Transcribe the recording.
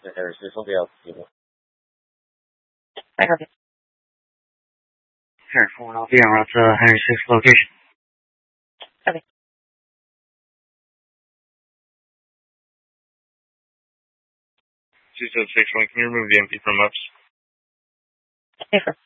There's somebody else. Right, okay. Sure, Philadelphia, en route to Henry 6 location. Okay. 276, when can you remove the MP from maps? Hey, sir.